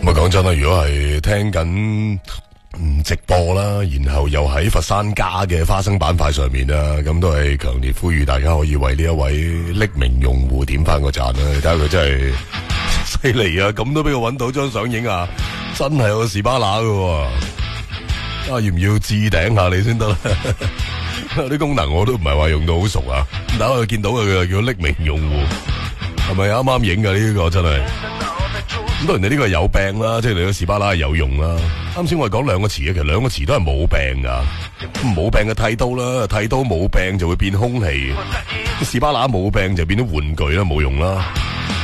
咁啊，講真啦，如果係聽緊直播啦，然後又喺佛山家嘅花生板塊上面啦，咁都係強烈呼籲大家可以為呢一位匿名用戶點翻個讚啦。睇下佢真係犀利啊！咁都俾佢揾到張相影啊，真係有個士巴拿㗎。啊，要唔要置頂下你先得啦？啲功能我都唔係話用到好熟啊。但係我見到佢叫匿名用戶，係咪啱啱影嘅呢個真係？咁當然你呢個係有病啦，即係你個士巴拿係有用啦。啱先我係講兩個詞嘅，其實兩個詞都係冇病噶。冇病嘅剃刀啦，剃刀冇病就會變空氣；士巴拿冇病就變咗玩具啦，冇用啦。